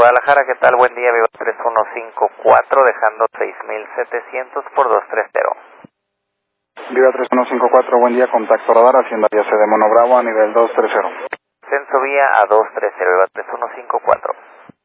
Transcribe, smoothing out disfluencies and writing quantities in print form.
Guadalajara, ¿qué tal? Buen día, Viva 3154, dejando 6700 por 230. Viva 3154, buen día, contacto radar, Hacienda Vía C de Mono Bravo a nivel 230. Censo vía a 230, Viva 3154.